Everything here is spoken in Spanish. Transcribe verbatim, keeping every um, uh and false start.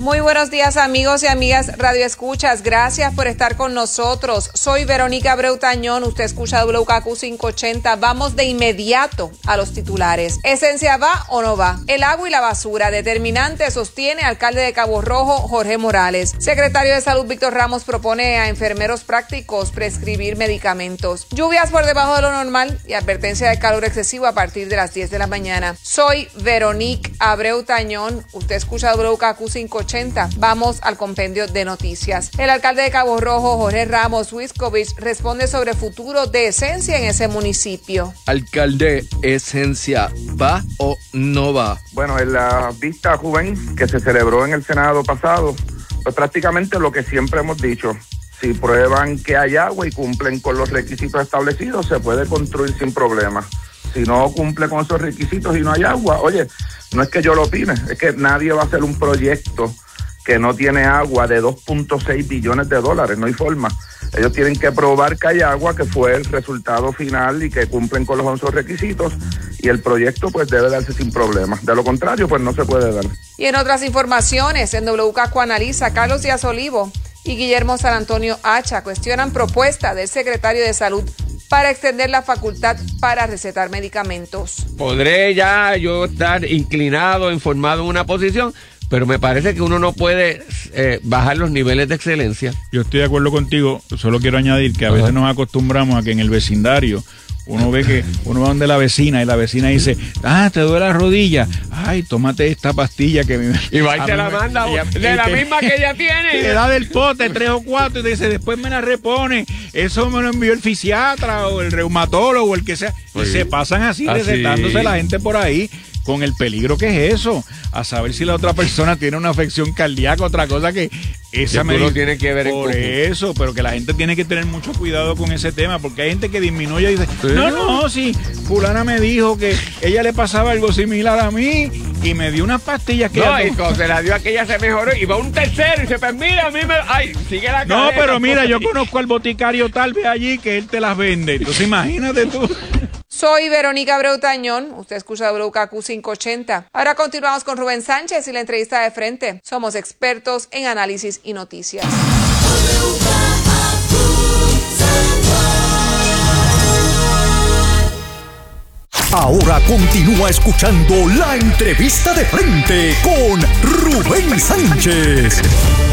Muy buenos días, amigos y amigas Radio Escuchas. Gracias por estar con nosotros. Soy Verónica Abreu Tañón. Usted escucha W K Q quinientos ochenta. Vamos de inmediato a los titulares. ¿Esencia va o no va? El agua y la basura, determinante, sostiene alcalde de Cabo Rojo, Jorge Morales. Secretario de Salud, Víctor Ramos, propone a enfermeros prácticos prescribir medicamentos. Lluvias por debajo de lo normal y advertencia de calor excesivo a partir de las diez de la mañana. Soy Verónica Abreu Tañón. Usted escucha W K Q quinientos ochenta. Vamos al compendio de noticias. El alcalde de Cabo Rojo, Jorge Ramos Wiscovich, responde sobre futuro de Esencia en ese municipio. Alcalde, ¿Esencia va o no va? Bueno, en la vista joven que se celebró en el Senado pasado, pues prácticamente lo que siempre hemos dicho: si prueban que hay agua y cumplen con los requisitos establecidos, se puede construir sin problema. Si no cumple con esos requisitos y no hay agua, oye, no es que yo lo opine, es que nadie va a hacer un proyecto que no tiene agua de dos punto seis billones de dólares, no hay forma. Ellos tienen que probar que hay agua, que fue el resultado final y que cumplen con los once requisitos, y el proyecto pues debe darse sin problemas. De lo contrario, pues no se puede dar. Y en otras informaciones, en W K Q Analiza, Carlos Díaz Olivo y Guillermo San Antonio Hacha cuestionan propuesta del secretario de Salud para extender la facultad para recetar medicamentos. Podré ya yo estar inclinado, informado en una posición, pero me parece que uno no puede eh, bajar los niveles de excelencia. Yo estoy de acuerdo contigo, solo quiero añadir que a Ajá. veces nos acostumbramos a que en el vecindario uno ve que uno va donde la vecina y la vecina dice: ah, te duele la rodilla, ay, tómate esta pastilla que me... Y va y te la me, manda ella, de la te, misma que ella tiene. Te da del pote tres o cuatro y te dice: después me la repone, eso me lo envió el fisiatra o el reumatólogo o el que sea. Y sí. se pasan así, así recetándose la gente por ahí, con el peligro que es eso, a saber si la otra persona tiene una afección cardíaca, otra cosa que esa me tiene que ver por eso, pero que la gente tiene que tener mucho cuidado con ese tema, porque hay gente que disminuye y dice: ¿sí? no, no, si fulana me dijo que ella le pasaba algo similar a mí y me dio unas pastillas que... No, y cuando se la dio aquella se mejoró y va un tercero y dice: pues mira, a mí me... Ay, sigue la cadena. No, pero mira, yo conozco al boticario tal vez allí que él te las vende, entonces imagínate tú. Soy Verónica Abreu Tañón, usted escucha W K Q quinientos ochenta. Ahora continuamos con Rubén Sánchez y la entrevista de frente. Somos expertos en análisis y noticias. Ahora continúa escuchando la entrevista de frente con Rubén Sánchez.